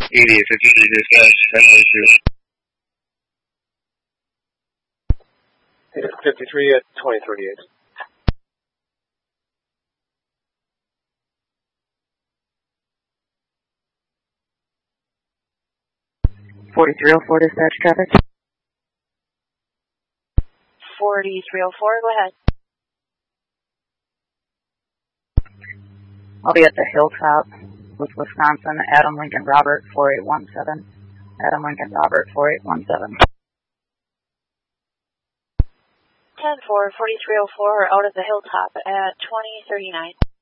ED 15 dispatch, no issue. 53 at 2038. 4304 dispatch traffic. 4304, go ahead. I'll be at the Hilltop with Wisconsin, Adam Lincoln Robert 4817. Adam Lincoln Robert 4817. 10-4, 4304 out at the Hilltop at 2039.